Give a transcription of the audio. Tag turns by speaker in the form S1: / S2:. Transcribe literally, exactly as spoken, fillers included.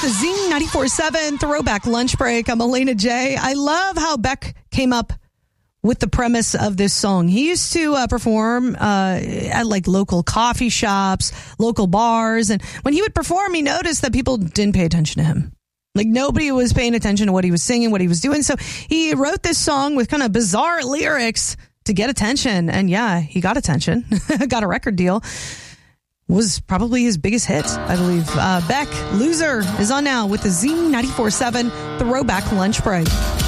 S1: the Zing ninety-four seven Throwback Lunch Break. I'm Elena J. I love how Beck came up with the premise of this song. He used to uh, perform uh, at like local coffee shops, local bars. And when he would perform, he noticed that people didn't pay attention to him. Like nobody was paying attention to what he was singing, what he was doing. So he wrote this song with kind of bizarre lyrics to get attention. And yeah, he got attention, got a record deal. Was probably his biggest hit, I believe. Uh, Beck, Loser, is on now with the Zing ninety-four seven Throwback Lunch Break.